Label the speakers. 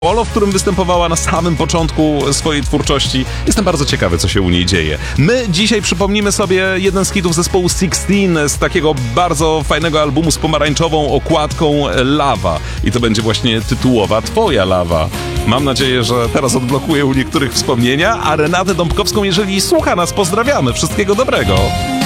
Speaker 1: Polo, w którym występowała na samym początku swojej twórczości. Jestem bardzo ciekawy, co się u niej dzieje. My dzisiaj przypomnimy sobie jeden z hitów zespołu Sixteen z takiego bardzo fajnego albumu z pomarańczową okładką Lawa. I to będzie właśnie tytułowa Twoja Lawa. Mam nadzieję, że teraz odblokuję u niektórych wspomnienia, a Renatę Dąbkowską, jeżeli słucha nas, pozdrawiamy. Wszystkiego dobrego.